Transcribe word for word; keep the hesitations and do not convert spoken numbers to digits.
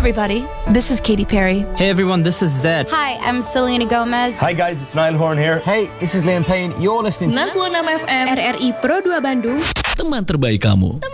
everybody, this is Katy Perry. Hey everyone, this is Zed. Hi, I'm Selena Gomez. Hi guys, it's Niall Horn here. Hey, this is Liam Payne. You're listening to sembilan puluh enam F M R R I Pro dua Bandung. Teman terbaik kamu.